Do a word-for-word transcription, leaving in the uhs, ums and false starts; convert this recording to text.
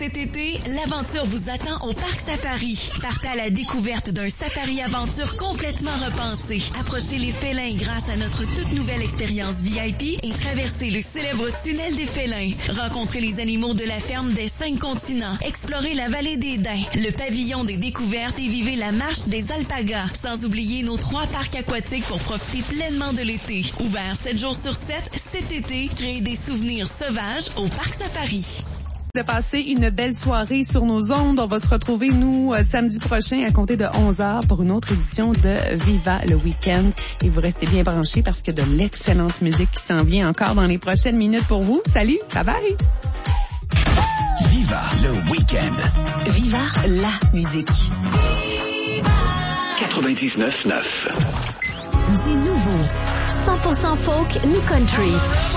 Cet été, l'aventure vous attend au Parc Safari. Partez à la découverte d'un safari-aventure complètement repensé. Approchez les félins grâce à notre toute nouvelle expérience V I P et traversez le célèbre tunnel des félins. Rencontrez les animaux de la ferme des cinq continents. Explorez la vallée des Daims, le pavillon des découvertes et vivez la marche des alpagas. Sans oublier nos trois parcs aquatiques pour profiter pleinement de l'été. Ouvert sept jours sur sept, cet été, créez des souvenirs sauvages au Parc Safari. De passer une belle soirée sur nos ondes. On va se retrouver, nous, euh, samedi prochain à compter de onze heures pour une autre édition de Viva le Week-end. Et vous restez bien branchés parce qu'il y a de l'excellente musique qui s'en vient encore dans les prochaines minutes pour vous. Salut, bye bye! Viva le Week-end. Viva la musique. quatre-vingt-dix-neuf neuf. Du nouveau. cent pour cent folk, new country.